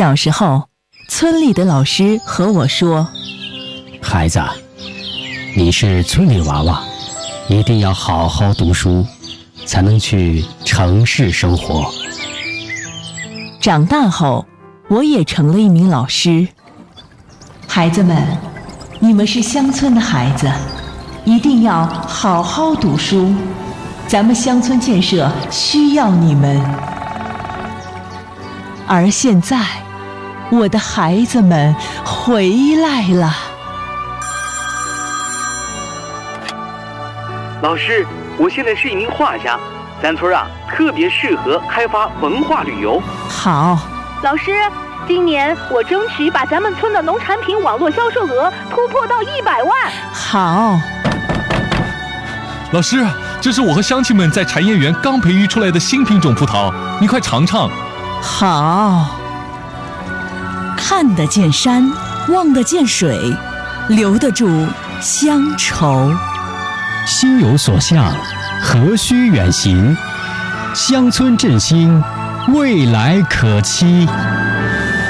小时候，村里的老师和我说：“ 孩子，你是村里娃娃，一定要好好读书，才能去城市生活。” 长大后，我也成了一名老师。孩子们，你们是乡村的孩子，一定要好好读书，咱们乡村建设需要你们。而现在，我的孩子们回来了。 老师，我现在是一名画家，咱村特别适合开发文化旅游。 好， 老师，今年我争取把咱们村的农产品网络销售额突破到100万。 好， 老师，这是我和乡亲们在产业园刚培育出来的新品种葡萄，你快尝尝。 好， 看得见山，望得见水，留得住乡愁。 心有所向，何须远行？乡村振兴，未来可期。